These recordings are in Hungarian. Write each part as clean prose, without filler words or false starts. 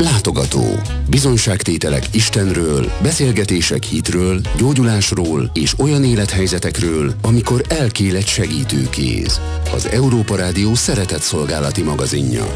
Látogató. Bizonyságtételek Istenről, beszélgetések hitről, gyógyulásról és olyan élethelyzetekről, amikor elkél egy segítőkéz. Az Európa Rádió szeretetszolgálati magazinja.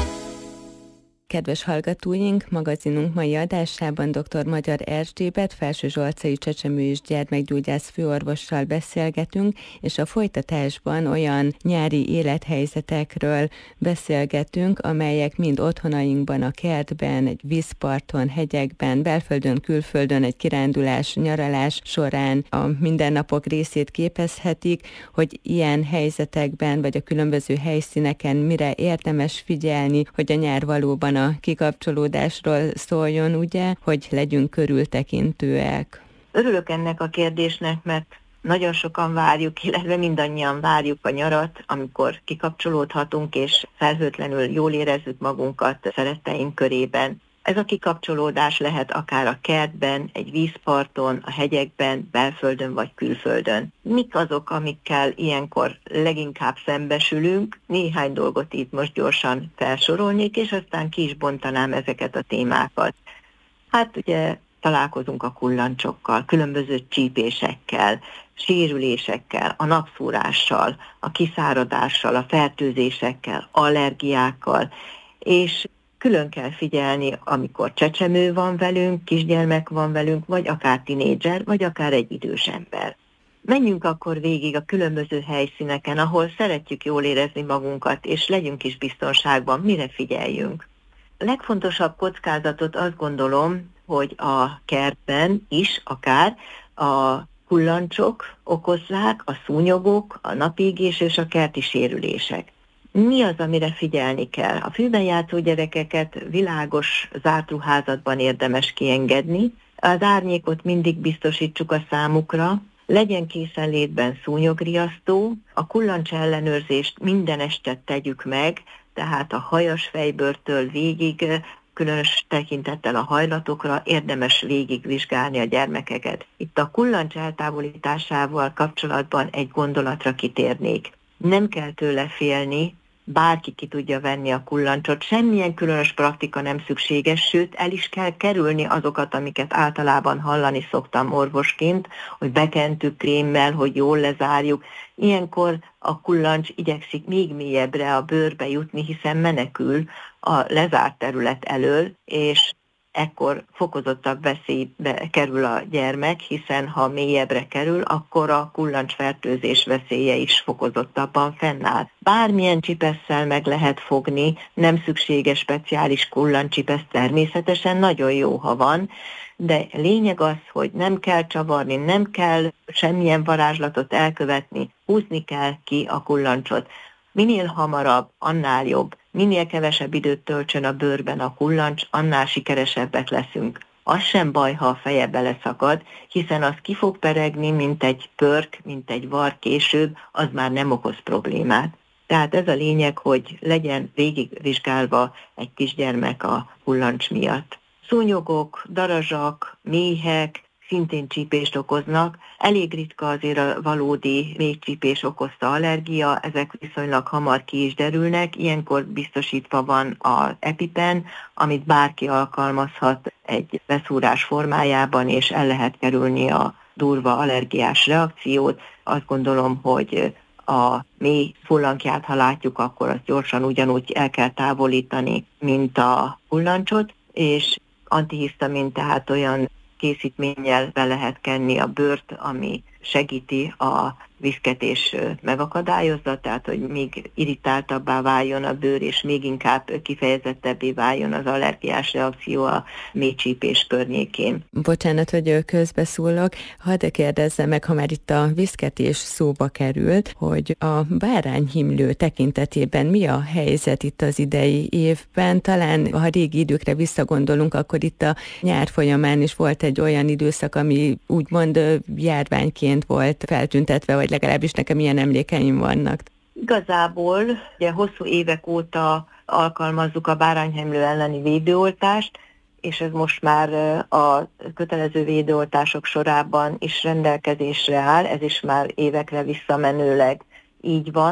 Kedves hallgatóink, magazinunk mai adásában dr. Magyar Erzsébet, felsőzsolcai csecsemő- és gyermekgyógyász főorvossal beszélgetünk, és a folytatásban olyan nyári élethelyzetekről beszélgetünk, amelyek mind otthonainkban, a kertben, egy vízparton, hegyekben, belföldön, külföldön, egy kirándulás, nyaralás során a mindennapok részét képezhetik, hogy ilyen helyzetekben, vagy a különböző helyszíneken mire érdemes figyelni, hogy a nyár valóban a kikapcsolódásról szóljon, ugye, hogy legyünk körültekintőek. Örülök ennek a kérdésnek, mert nagyon sokan várjuk, illetve mindannyian várjuk a nyarat, amikor kikapcsolódhatunk, és felhőtlenül jól érezzük magunkat szeretteink körében. Ez a kikapcsolódás lehet akár a kertben, egy vízparton, a hegyekben, belföldön vagy külföldön. Mik azok, amikkel ilyenkor leginkább szembesülünk? Néhány dolgot itt most gyorsan felsorolnék, és aztán ki is bontanám ezeket a témákat. Hát ugye találkozunk a kullancsokkal, különböző csípésekkel, sérülésekkel, a napszúrással, a kiszáradással, a fertőzésekkel, allergiákkal, és külön kell figyelni, amikor csecsemő van velünk, kisgyermek van velünk, vagy akár tinédzser, vagy akár egy idős ember. Menjünk akkor végig a különböző helyszíneken, ahol szeretjük jól érezni magunkat, és legyünk is biztonságban, mire figyeljünk. A legfontosabb kockázatot azt gondolom, hogy a kertben is akár a kullancsok okozzák, a szúnyogok, a napégés és a kerti sérülések. Mi az, amire figyelni kell? A fűben játszó gyerekeket világos zárt ruházatban érdemes kiengedni, az árnyékot mindig biztosítsuk a számukra, legyen készenlétben szúnyogriasztó, a kullancs ellenőrzést minden este tegyük meg, tehát a hajas fejbőrtől végig, különös tekintettel a hajlatokra érdemes végigvizsgálni a gyermekeket. Itt a kullancs eltávolításával kapcsolatban egy gondolatra kitérnék. Nem kell tőle félni, bárki ki tudja venni a kullancsot, semmilyen különös praktika nem szükséges, sőt el is kell kerülni azokat, amiket általában hallani szoktam orvosként, hogy bekentük krémmel, hogy jól lezárjuk. Ilyenkor a kullancs igyekszik még mélyebbre a bőrbe jutni, hiszen menekül a lezárt terület elől, és ekkor fokozottabb veszélybe kerül a gyermek, hiszen ha mélyebbre kerül, akkor a kullancsfertőzés veszélye is fokozottabban fennáll. Bármilyen csipesszel meg lehet fogni, nem szükséges speciális kullancsipesz, természetesen nagyon jó, ha van, de lényeg az, hogy nem kell csavarni, nem kell semmilyen varázslatot elkövetni, húzni kell ki a kullancsot. Minél hamarabb, annál jobb. Minél kevesebb időt töltsön a bőrben a kullancs, annál sikeresebbek leszünk. Az sem baj, ha a feje beleszakad, hiszen az ki fog peregni, mint egy pörk, mint egy var később, az már nem okoz problémát. Tehát ez a lényeg, hogy legyen végigvizsgálva egy kisgyermek a kullancs miatt. Szúnyogok, darazsak, méhek szintén csípést okoznak. Elég ritka azért a valódi méhcsípés okozta allergia, ezek viszonylag hamar ki is derülnek. Ilyenkor biztosítva van az EpiPen, amit bárki alkalmazhat egy beszúrás formájában, és el lehet kerülni a durva allergiás reakciót. Azt gondolom, hogy a méh fullankját, ha látjuk, akkor azt gyorsan ugyanúgy el kell távolítani, mint a kullancsot, és antihisztamin, tehát olyan készítménnyel be lehet kenni a bőrt, ami segíti a viszketés megakadályozza, tehát hogy még irritáltabbá váljon a bőr, és még inkább kifejezettebbé váljon az allergiás reakció a méhcsípés környékén. Bocsánat, hogy közbeszólok, hadd kérdezzem meg, ha már itt a viszketés szóba került, hogy a bárányhimlő tekintetében mi a helyzet itt az idei évben? Talán, ha régi időkre visszagondolunk, akkor itt a nyár folyamán is volt egy olyan időszak, ami úgymond járványként volt feltüntetve, vagy legalábbis nekem ilyen emlékeim vannak. Igazából ugye hosszú évek óta alkalmazzuk a bárányhimlő elleni védőoltást, és ez most már a kötelező védőoltások sorában is rendelkezésre áll, ez is már évekre visszamenőleg így van,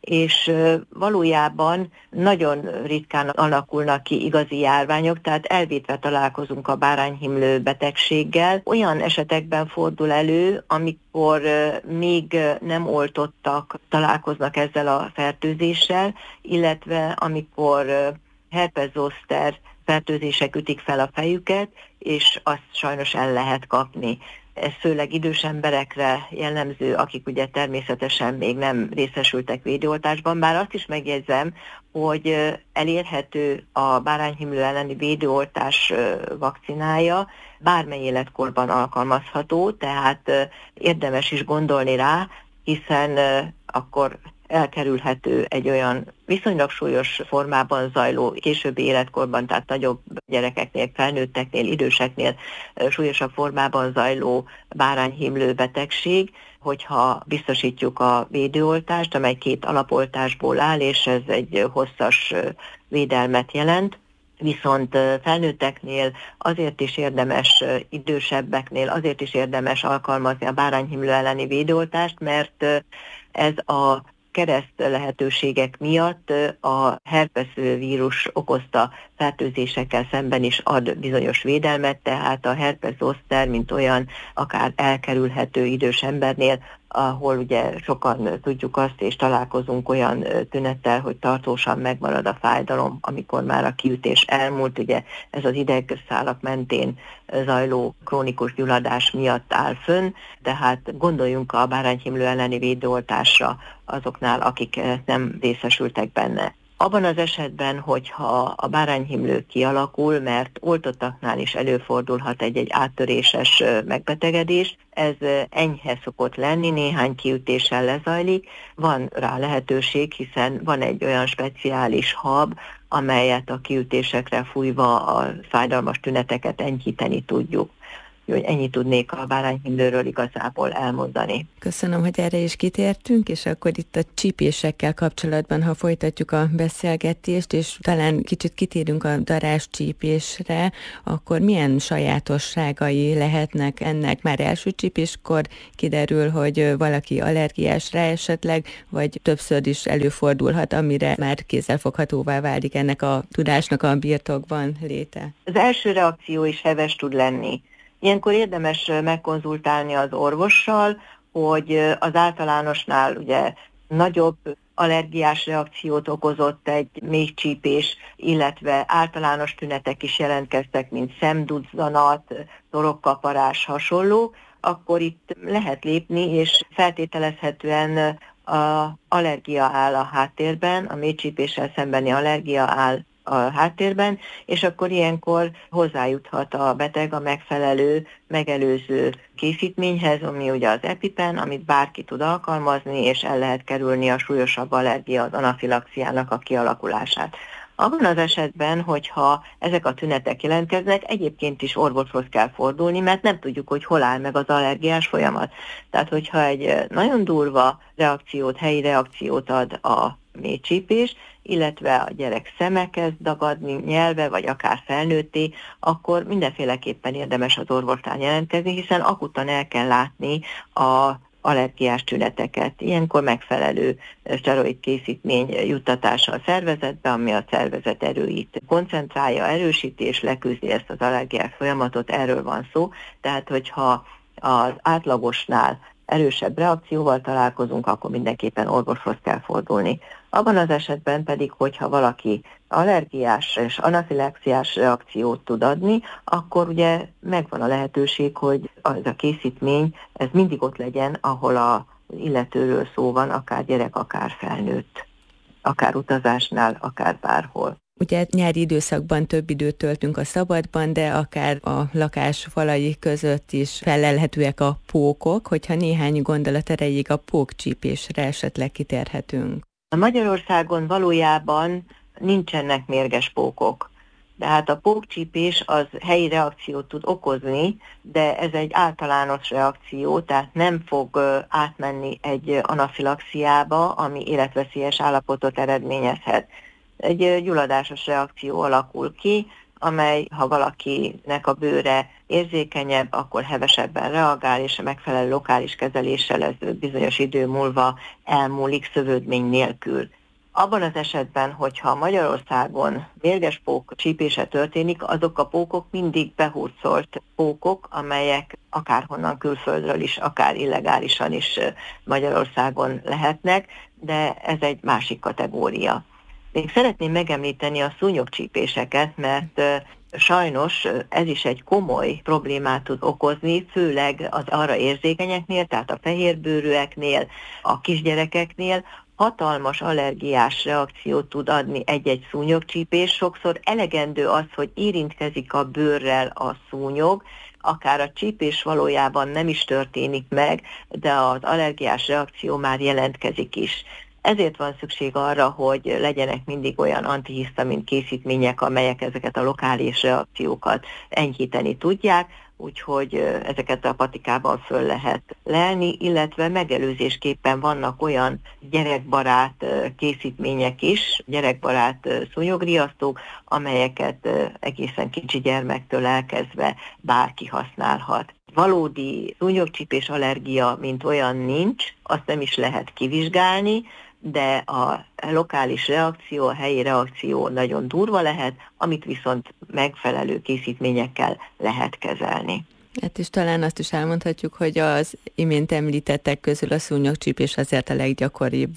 és valójában nagyon ritkán alakulnak ki igazi járványok, tehát elvétve találkozunk a bárányhimlő betegséggel. Olyan esetekben fordul elő, amikor még nem oltottak találkoznak ezzel a fertőzéssel, illetve amikor herpes zoster fertőzések ütik fel a fejüket, és azt sajnos el lehet kapni. Ez főleg idős emberekre jellemző, akik ugye természetesen még nem részesültek védőoltásban, bár azt is megjegyzem, hogy elérhető a bárányhimlő elleni védőoltás vakcinája, bármely életkorban alkalmazható, tehát érdemes is gondolni rá, hiszen akkor elkerülhető egy olyan viszonylag súlyos formában zajló, későbbi életkorban, tehát nagyobb gyerekeknél, felnőtteknél, időseknél súlyosabb formában zajló bárányhimlő betegség, hogyha biztosítjuk a védőoltást, amely 2 alapoltásból áll, és ez egy hosszas védelmet jelent. Viszont felnőtteknél azért is érdemes, idősebbeknél azért is érdemes alkalmazni a bárányhimlő elleni védőoltást, mert ez a kereszt lehetőségek miatt a herpes vírus okozta fertőzésekkel szemben is ad bizonyos védelmet, tehát a herpes zoster, mint olyan, akár elkerülhető idős embernél, ahol ugye sokan tudjuk azt, és találkozunk olyan tünettel, hogy tartósan megmarad a fájdalom, amikor már a kiütés elmúlt, ugye ez az idegszálak mentén zajló krónikus gyulladás miatt áll fönn, tehát gondoljunk a bárányhimlő elleni védőoltásra azoknál, akik nem részesültek benne. Abban az esetben, hogyha a bárányhimlő kialakul, mert oltottaknál is előfordulhat egy áttöréses megbetegedés, ez enyhe szokott lenni, néhány kiütéssel lezajlik, van rá lehetőség, hiszen van egy olyan speciális hab, amelyet a kiütésekre fújva a fájdalmas tüneteket enyhíteni tudjuk. Hogy ennyit tudnék a bárányhimlőről igazából elmondani. Köszönöm, hogy erre is kitértünk, és akkor itt a csípésekkel kapcsolatban, ha folytatjuk a beszélgetést, és talán kicsit kitérünk a darázscsípésre, akkor milyen sajátosságai lehetnek ennek? Már első csípéskor kiderül, hogy valaki allergiás rá esetleg, vagy többször is előfordulhat, amire már kézzelfoghatóvá válik ennek a tudásnak a birtokban léte. Az első reakció is heves tud lenni. Ilyenkor érdemes megkonzultálni az orvossal, hogy az általánosnál ugye nagyobb allergiás reakciót okozott egy méhcsípés, illetve általános tünetek is jelentkeztek, mint szemduzzanat, torokkaparás, hasonló, akkor itt lehet lépni, és feltételezhetően az allergia áll a háttérben, a méhcsípéssel szembeni allergia áll a háttérben, és akkor ilyenkor hozzájuthat a beteg a megfelelő, megelőző készítményhez, ami ugye az EpiPen, amit bárki tud alkalmazni, és el lehet kerülni a súlyosabb allergia, az anafilaxiának a kialakulását. Abban az esetben, hogyha ezek a tünetek jelentkeznek, egyébként is orvoshoz kell fordulni, mert nem tudjuk, hogy hol áll meg az allergiás folyamat. Tehát, hogyha egy nagyon durva reakciót, helyi reakciót ad a méhcsípés, illetve a gyerek szeme kezd dagadni, nyelve, vagy akár felnőtté, akkor mindenféleképpen érdemes az orvosnál jelentkezni, hiszen akutan el kell látni a allergiás tüneteket. Ilyenkor megfelelő szteroid készítmény juttatása a szervezetbe, ami a szervezet erőit koncentrálja, erősíti és leküzdi ezt az allergiás folyamatot, erről van szó. Tehát, hogyha az átlagosnál erősebb reakcióval találkozunk, akkor mindenképpen orvoshoz kell fordulni. Abban az esetben pedig, hogyha valaki allergiás és anafilaxiás reakciót tud adni, akkor ugye megvan a lehetőség, hogy az a készítmény, ez mindig ott legyen, ahol az illetőről szó van, akár gyerek, akár felnőtt, akár utazásnál, akár bárhol. Ugye nyári időszakban több időt töltünk a szabadban, de akár a lakás falai között is fellelhetőek a pókok, hogyha néhány gondolat erejéig a pókcsípésre esetleg kitérhetünk. Magyarországon valójában nincsenek mérges pókok. De hát a pókcsípés az helyi reakciót tud okozni, de ez egy általános reakció, tehát nem fog átmenni egy anafilaxiába, ami életveszélyes állapotot eredményezhet. Egy gyulladásos reakció alakul ki, amely, ha valakinek a bőre érzékenyebb, akkor hevesebben reagál, és a megfelelő lokális kezeléssel ez bizonyos idő múlva elmúlik szövődmény nélkül. Abban az esetben, hogyha Magyarországon mérges pók csípése történik, azok a pókok mindig behurcolt pókok, amelyek akárhonnan külföldről is, akár illegálisan is Magyarországon lehetnek, de ez egy másik kategória. Még szeretném megemlíteni a szúnyogcsípéseket, mert sajnos ez is egy komoly problémát tud okozni, főleg az arra érzékenyeknél, tehát a fehérbőrűeknél, a kisgyerekeknél. Hatalmas allergiás reakciót tud adni egy-egy szúnyogcsípés. Sokszor elegendő az, hogy érintkezik a bőrrel a szúnyog, akár a csípés valójában nem is történik meg, de az allergiás reakció már jelentkezik is. Ezért van szükség arra, hogy legyenek mindig olyan antihisztamin készítmények, amelyek ezeket a lokális reakciókat enyhíteni tudják, úgyhogy ezeket a patikában föl lehet lelni, illetve megelőzésképpen vannak olyan gyerekbarát készítmények is, gyerekbarát szúnyogriasztók, amelyeket egészen kicsi gyermektől elkezdve bárki használhat. Valódi szúnyogcsípés allergia, mint olyan nincs, azt nem is lehet kivizsgálni, de a lokális reakció, a helyi reakció nagyon durva lehet, amit viszont megfelelő készítményekkel lehet kezelni. Hát és talán azt is elmondhatjuk, hogy az imént említettek közül a szúnyogcsípés azért a leggyakoribb,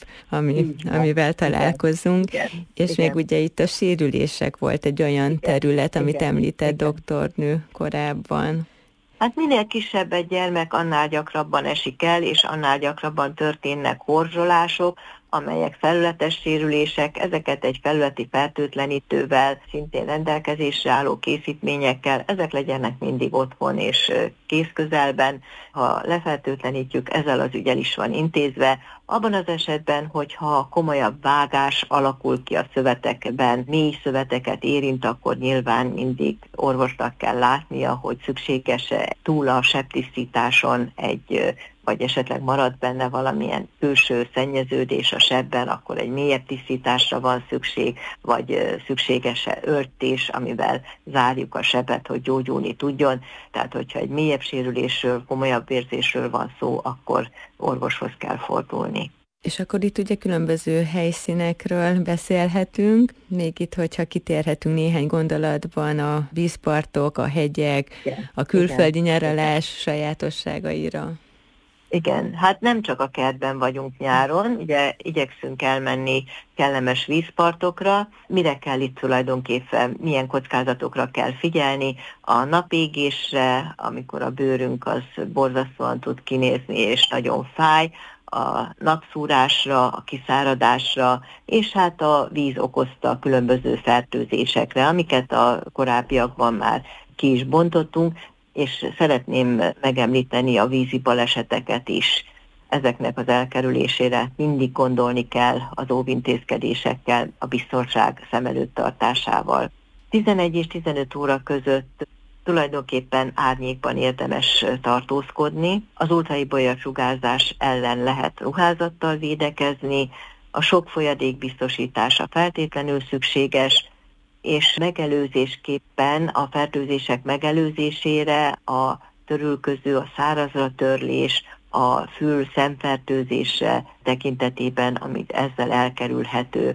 amivel találkozunk. Igen. És Igen. még ugye itt a sérülések volt egy olyan terület, amit Igen. említett Igen. doktornő korábban. Hát minél kisebb egy gyermek, annál gyakrabban esik el, és annál gyakrabban történnek horzsolások, amelyek felületes sérülések, ezeket egy felületi fertőtlenítővel, szintén rendelkezésre álló készítményekkel, ezek legyenek mindig otthon és kézközelben. Ha lefertőtlenítjük, ezzel az ügy el is van intézve. Abban az esetben, hogyha komolyabb vágás alakul ki a szövetekben, mély szöveteket érint, akkor nyilván mindig orvosnak kell látnia, hogy szükséges-e túl a sebtisztításon vagy esetleg marad benne valamilyen külső szennyeződés a sebben, akkor egy mélyebb tisztításra van szükség, vagy szükséges-e öltés, amivel zárjuk a sebet, hogy gyógyulni tudjon. Tehát, hogyha egy mélyebb sérülésről, komolyabb vérzésről van szó, akkor orvoshoz kell fordulni. És akkor itt ugye különböző helyszínekről beszélhetünk, még itt, hogyha kitérhetünk néhány gondolatban a vízpartok, a hegyek, a külföldi nyaralás sajátosságaira. Igen, hát nem csak a kertben vagyunk nyáron, ugye igyekszünk elmenni kellemes vízpartokra. Mire kell itt tulajdonképpen, milyen kockázatokra kell figyelni? A napégésre, amikor a bőrünk az borzasztóan tud kinézni és nagyon fáj, a napszúrásra, a kiszáradásra, és hát a víz okozta különböző fertőzésekre, amiket a korábbiakban már ki is bontottunk, és szeretném megemlíteni a vízi baleseteket is. Ezeknek az elkerülésére mindig gondolni kell az óvintézkedésekkel, a biztonság szem előtt tartásával. 11 és 15 óra között tulajdonképpen árnyékban érdemes tartózkodni. Az ultraibolya sugárzás ellen lehet ruházattal védekezni, a sok folyadék biztosítása feltétlenül szükséges, és megelőzésképpen a fertőzések megelőzésére a törülköző, a szárazra törlés, a fül-szemfertőzése tekintetében, amit ezzel elkerülhető.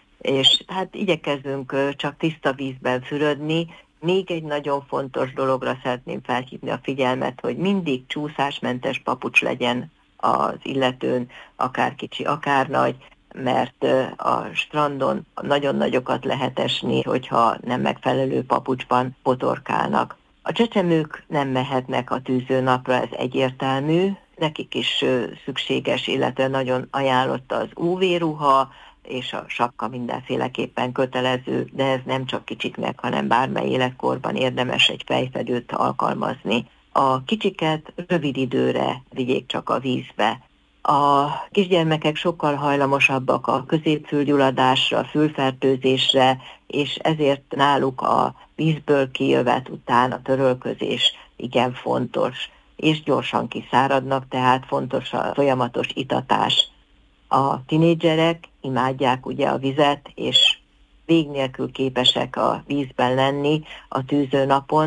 És hát igyekezzünk csak tiszta vízben fürödni. Még egy nagyon fontos dologra szeretném felhívni a figyelmet, hogy mindig csúszásmentes papucs legyen az illetőn, akár kicsi, akár nagy, mert a strandon nagyon nagyokat lehet esni, hogyha nem megfelelő papucsban botorkálnak. A csecsemők nem mehetnek a tűzőnapra, ez egyértelmű, nekik is szükséges, illetve nagyon ajánlott az UV-ruha, és a sapka mindenféleképpen kötelező, de ez nem csak kicsiknek, hanem bármely életkorban érdemes egy fejfedőt alkalmazni. A kicsiket rövid időre vigyék csak a vízbe. A kisgyermekek sokkal hajlamosabbak a középfülgyulladásra, fülfertőzésre, és ezért náluk a vízből kijövet után a törölközés igen fontos, és gyorsan kiszáradnak, tehát fontos a folyamatos itatás. A tinédzserek imádják ugye a vizet, és vég nélkül képesek a vízben lenni a tűzőnapon,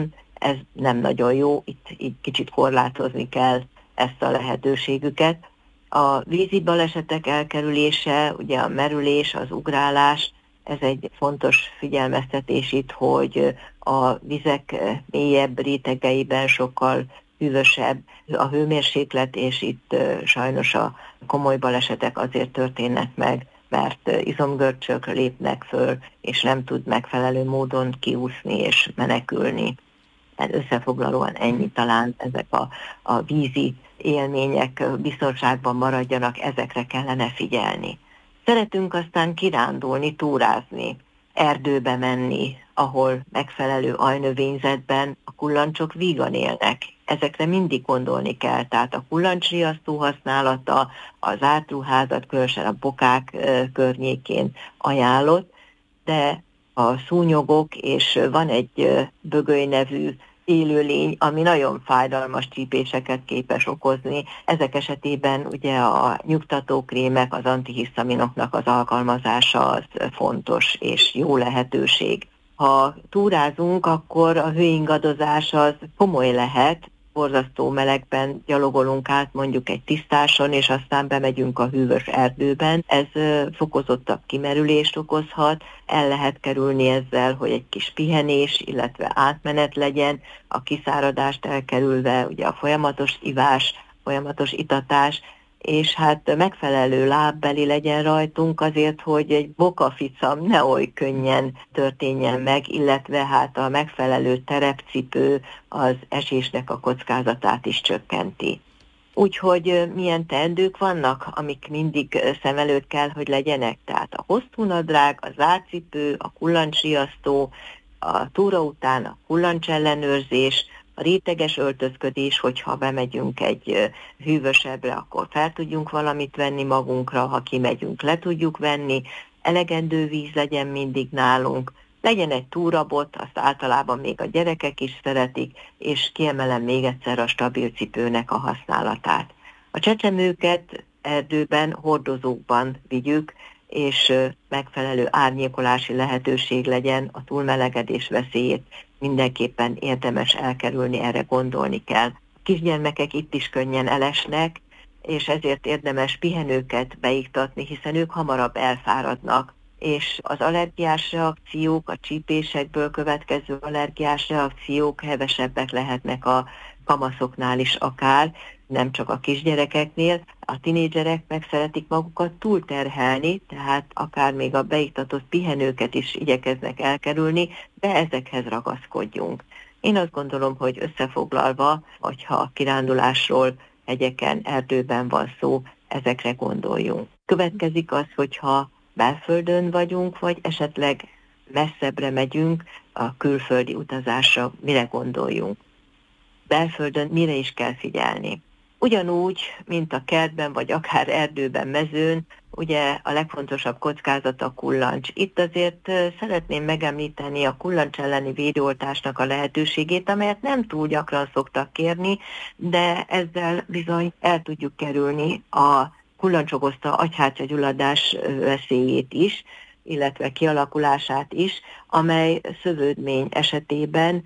ez nem nagyon jó, itt így kicsit korlátozni kell ezt a lehetőségüket. A vízi balesetek elkerülése, ugye a merülés, az ugrálás, ez egy fontos figyelmeztetés itt, hogy a vizek mélyebb rétegeiben sokkal hűvösebb a hőmérséklet, és itt sajnos a komoly balesetek azért történnek meg, mert izomgörcsök lépnek föl, és nem tud megfelelő módon kiúszni és menekülni. Összefoglalóan ennyi talán, ezek a vízi élmények biztonságban maradjanak, ezekre kellene figyelni. Szeretünk aztán kirándulni, túrázni, erdőbe menni, ahol megfelelő ajnövényzetben a kullancsok vígan élnek. Ezekre mindig gondolni kell, tehát a kullancsriasztó használata, az átruházat, különösen a bokák környékén ajánlott, de a szúnyogok, és van egy bögöly nevű élőlény, ami nagyon fájdalmas csípéseket képes okozni. Ezek esetében ugye a nyugtatókrémek, az antihisztaminoknak az alkalmazása az fontos és jó lehetőség. Ha túrázunk, akkor a hőingadozás az komoly lehet, borzasztó melegben gyalogolunk át mondjuk egy tisztáson, és aztán bemegyünk a hűvös erdőben. Ez fokozottabb kimerülést okozhat, el lehet kerülni ezzel, hogy egy kis pihenés, illetve átmenet legyen, a kiszáradást elkerülve, ugye a folyamatos ivás, folyamatos itatás, és hát megfelelő lábbeli legyen rajtunk azért, hogy egy bokaficam ne oly könnyen történjen meg, illetve hát a megfelelő terepcipő az esésnek a kockázatát is csökkenti. Úgyhogy milyen teendők vannak, amik mindig szem előtt kell, hogy legyenek? Tehát a hosszú nadrág, a zárcipő, a kullancsriasztó, a túra után a kullancsellenőrzés, a réteges öltözködés, hogyha bemegyünk egy hűvösebbre, akkor fel tudjunk valamit venni magunkra, ha kimegyünk, le tudjuk venni, elegendő víz legyen mindig nálunk, legyen egy túrabot, azt általában még a gyerekek is szeretik, és kiemelem még egyszer a stabil cipőnek a használatát. A csecsemőket erdőben, hordozókban vigyük, és megfelelő árnyékolási lehetőség legyen, a túlmelegedés veszélyét mindenképpen érdemes elkerülni, erre gondolni kell. A kisgyermekek itt is könnyen elesnek, és ezért érdemes pihenőket beiktatni, hiszen ők hamarabb elfáradnak, és az allergiás reakciók, a csípésekből következő allergiás reakciók hevesebbek lehetnek a kamaszoknál is akár, nem csak a kisgyerekeknél. A tinédzserek meg szeretik magukat túlterhelni, tehát akár még a beiktatott pihenőket is igyekeznek elkerülni, de ezekhez ragaszkodjunk. Én azt gondolom, hogy összefoglalva, hogyha a kirándulásról hegyeken, erdőben van szó, ezekre gondoljunk. Következik az, hogyha belföldön vagyunk, vagy esetleg messzebbre megyünk, a külföldi utazásra mire gondoljunk. Belföldön mire is kell figyelni. Ugyanúgy, mint a kertben, vagy akár erdőben, mezőn, ugye a legfontosabb kockázat a kullancs. Itt azért szeretném megemlíteni a kullancs elleni védőoltásnak a lehetőségét, amelyet nem túl gyakran szoktak kérni, de ezzel bizony el tudjuk kerülni a kullancs okozta agyhártyagyulladás veszélyét is, illetve kialakulását is, amely szövődmény esetében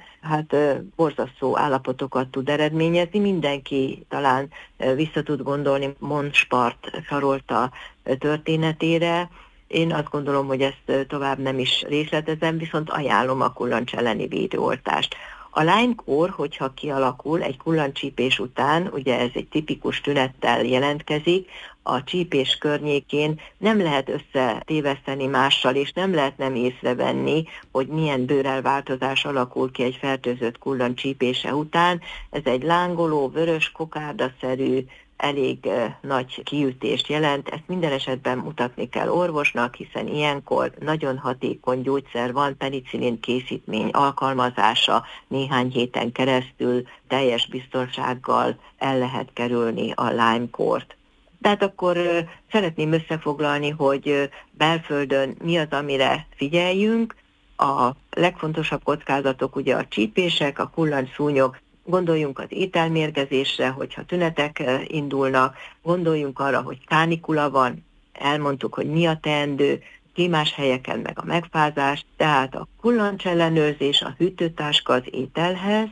borzasztó állapotokat tud eredményezni. Mindenki talán vissza tud gondolni Monspart Karolta történetére. Én azt gondolom, hogy ezt tovább nem is részletezem, viszont ajánlom a kullancs elleni védőoltást. A Lyme-kór, hogyha kialakul egy kullancscsípés után, ugye ez egy tipikus tünettel jelentkezik, a csípés környékén nem lehet összetéveszteni mással, és nem lehet nem észrevenni, hogy milyen bőrelváltozás alakul ki egy fertőzött kullancs csípése után. Ez egy lángoló, vörös, kokárdaszerű, elég nagy kiütést jelent. Ezt minden esetben mutatni kell orvosnak, hiszen ilyenkor nagyon hatékony gyógyszer van, penicillin készítmény alkalmazása néhány héten keresztül teljes biztonsággal el lehet kerülni a Lyme-kórt. Tehát akkor szeretném összefoglalni, hogy belföldön mi az, amire figyeljünk. A legfontosabb kockázatok ugye a csípések, a kullancs-szúnyog. Gondoljunk az ételmérgezésre, hogyha tünetek indulnak, gondoljunk arra, hogy kánikula van, elmondtuk, hogy mi a teendő, klímás helyeken meg a megfázás, tehát a kullancs ellenőrzés, a hűtőtáska az ételhez,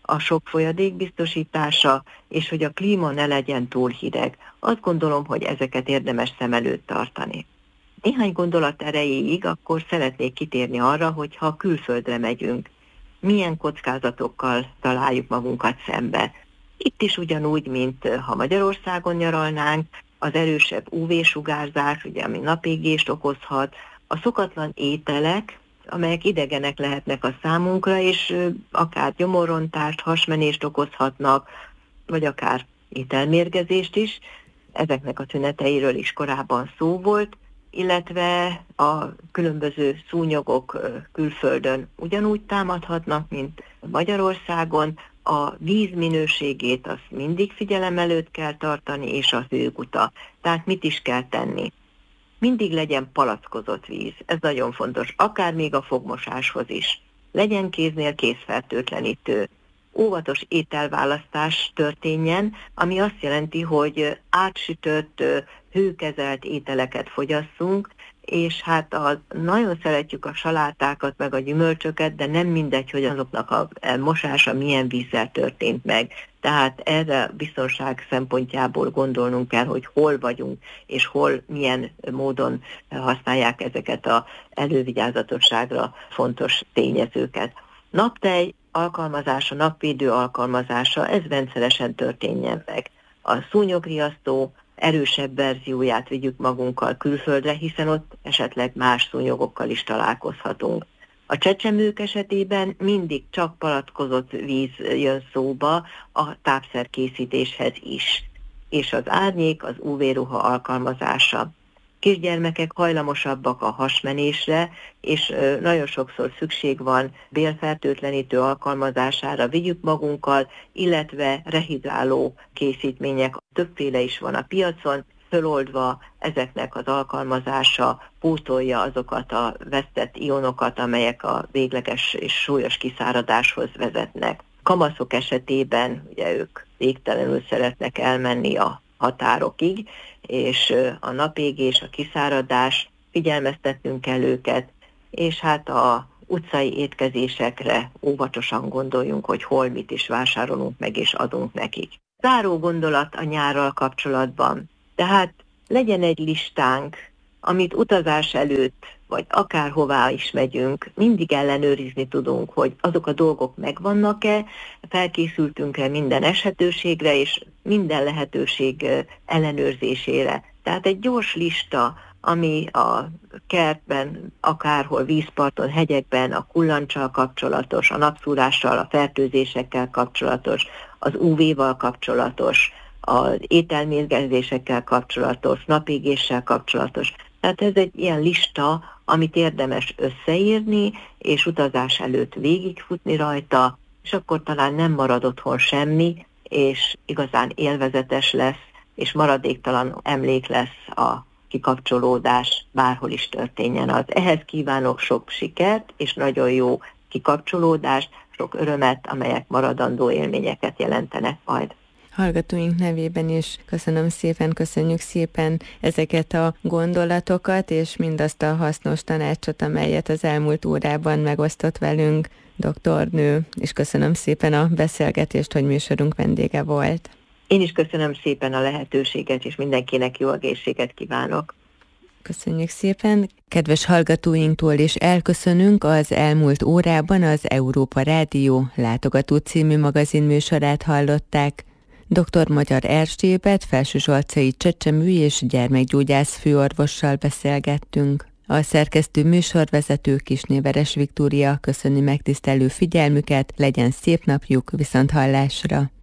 a sok folyadék biztosítása, és hogy a klíma ne legyen túl hideg. Azt gondolom, hogy ezeket érdemes szem előtt tartani. Néhány gondolat erejéig akkor szeretnék kitérni arra, hogy ha külföldre megyünk, milyen kockázatokkal találjuk magunkat szembe. Itt is ugyanúgy, mint ha Magyarországon nyaralnánk, az erősebb UV-sugárzás, ugye, ami napégést okozhat, a szokatlan ételek, amelyek idegenek lehetnek a számunkra, és akár gyomorrontást, hasmenést okozhatnak, vagy akár ételmérgezést is. Ezeknek a tüneteiről is korábban szó volt, illetve a különböző szúnyogok külföldön ugyanúgy támadhatnak, mint Magyarországon. A víz minőségét azt mindig figyelem előtt kell tartani, és a hőguta. Tehát mit is kell tenni? Mindig legyen palackozott víz, ez nagyon fontos, akár még a fogmosáshoz is. Legyen kéznél kézfertőtlenítő. Óvatos ételválasztás történjen, ami azt jelenti, hogy átsütött, hőkezelt ételeket fogyasszunk, és hát nagyon szeretjük a salátákat, meg a gyümölcsöket, de nem mindegy, hogy azoknak a mosása milyen vízzel történt meg. Tehát erre biztonság szempontjából gondolnunk kell, hogy hol vagyunk, és hol milyen módon használják ezeket az elővigyázatosságra fontos tényezőket. Naptej alkalmazása, napvédő alkalmazása, ez rendszeresen történjen meg. A szúnyogriasztó erősebb verzióját vigyük magunkkal külföldre, hiszen ott esetleg más szúnyogokkal is találkozhatunk. A csecsemők esetében mindig csak palackozott víz jön szóba a tápszerkészítéshez is, és az árnyék, az UV-ruha alkalmazása. Kisgyermekek hajlamosabbak a hasmenésre, és nagyon sokszor szükség van bélfertőtlenítő alkalmazására, vigyük magunkkal, illetve rehidráló készítmények, többféle is van a piacon, föloldva ezeknek az alkalmazása pótolja azokat a vesztett ionokat, amelyek a végleges és súlyos kiszáradáshoz vezetnek. Kamaszok esetében ugye ők végtelenül szeretnek elmenni a határokig, és a napégés, a kiszáradás, figyelmeztetnünk kell őket, és hát a utcai étkezésekre óvatosan gondoljunk, hogy hol mit is vásárolunk meg és adunk nekik. Záró gondolat a nyárral kapcsolatban. Tehát legyen egy listánk, amit utazás előtt, vagy akárhová is megyünk, mindig ellenőrizni tudunk, hogy azok a dolgok megvannak-e, felkészültünk-e minden eshetőségre, és minden lehetőség ellenőrzésére. Tehát egy gyors lista, ami a kertben, akárhol, vízparton, hegyekben, a kullancsal kapcsolatos, a napszúrással, a fertőzésekkel kapcsolatos, az UV-val kapcsolatos, az ételmérgezésekkel kapcsolatos, napégéssel kapcsolatos. Tehát ez egy ilyen lista, amit érdemes összeírni, és utazás előtt végigfutni rajta, és akkor talán nem marad otthon semmi, és igazán élvezetes lesz, és maradéktalan emlék lesz a kikapcsolódás, bárhol is történjen az. Ehhez kívánok sok sikert, és nagyon jó kikapcsolódást, sok örömet, amelyek maradandó élményeket jelentenek majd. Hallgatóink nevében is köszönjük szépen ezeket a gondolatokat, és mindazt a hasznos tanácsot, amelyet az elmúlt órában megosztott velünk doktornő, és köszönöm szépen a beszélgetést, hogy műsorunk vendége volt. Én is köszönöm szépen a lehetőséget, és mindenkinek jó egészséget kívánok. Köszönjük szépen. Kedves hallgatóinktól is elköszönünk. Az elmúlt órában az Európa Rádió Látogató című magazinműsorát hallották. Dr. Magyar Erzsébet felsőzsolcai csecsemő és gyermekgyógyász főorvossal beszélgettünk. A szerkesztő műsorvezető Kisnéveres Viktória köszöni megtisztelő figyelmüket, legyen szép napjuk, viszonthallásra!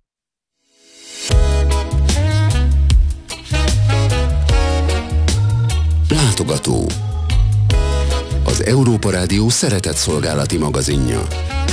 Látogató. Az Európa Rádió szeretett szolgálati magazinja.